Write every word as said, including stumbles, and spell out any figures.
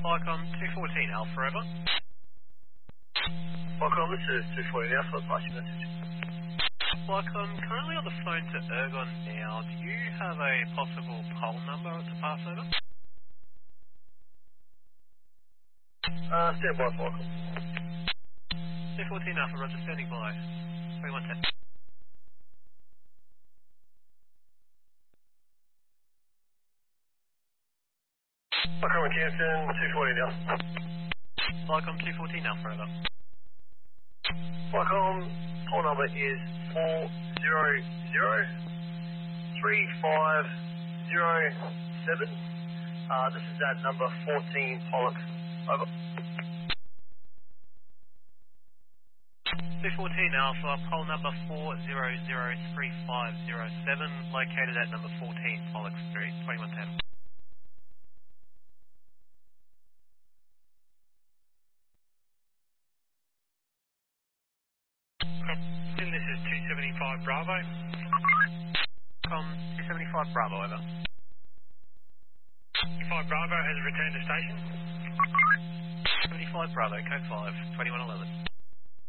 Flycom two fourteen Alpha, over. Welcome, this is two forty Alpha, pass your message. Flycom, currently on the phone to Ergon now. Do you have a possible poll number to pass over? Uh, stand by, welcome. two fourteen Alpha, Roger, standing by. twenty-one ten. Welcome, Kingston, two forty Alpha. Flycom two fourteen Alpha, over. Welcome, call number is four zero zero three five zero seven. Uh, this is at number fourteen Pollock. Over. two fourteen Alpha, poll number four zero zero three five zero seven, located at number fourteen Pollock Street, twenty-one ten. This is two seventy-five Bravo. Com two seventy-five Bravo, over. five Bravo has returned to station. seventy-five Bravo, code five, twenty-one eleven.